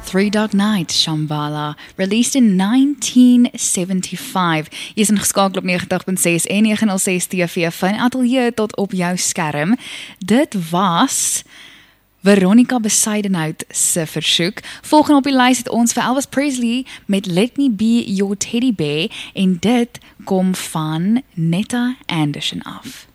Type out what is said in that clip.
Three Dog Night, Shambhala, released in 1975. Jy is ingeskakel op 90.6 en 906 TV van Atelier tot op jou skerm. Dit was Veronica Bezuidenhout se versoek. Volgende op die lys het ons vir Elvis Presley met Let Me Be Your Teddy Bear en dit kom van Netta Anderson af.